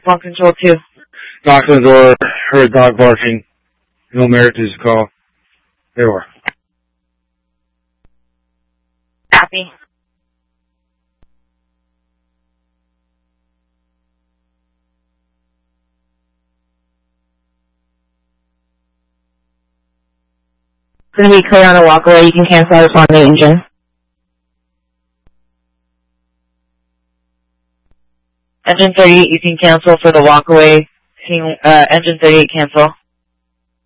Phone control 2. Knocked on the door, heard dog barking. No merit to his call. There we are. Copy. It's going to be clear on the walkway. You can cancel out on the engine. Engine 38, you can cancel for the walkway. Engine 38, cancel.